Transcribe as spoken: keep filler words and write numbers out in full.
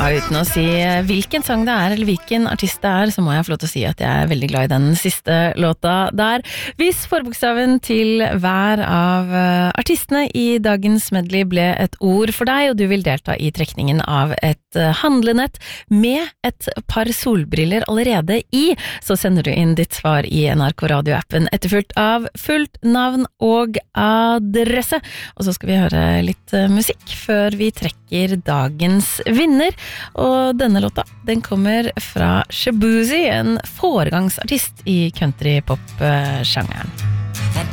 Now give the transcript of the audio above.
uten å si hvilken sang det er, eller hvilken artist det er, så må jeg få lov til å si at jeg er veldig glad i den siste låta der. Hvis forbokstaven til hver av artistene i dagens medley ble et ord for deg, og du vil delta i trekningen av et handlenett med et par solbriller allerede i, så sender du inn ditt svar i N R K Radio-appen etterfulgt av fullt navn og adresse. Og så skal vi høre litt musikk før vi trekker dagens vinner. Og denne låta, den kommer fra Shaboozey, en foregangsartist i country-pop-sjangeren.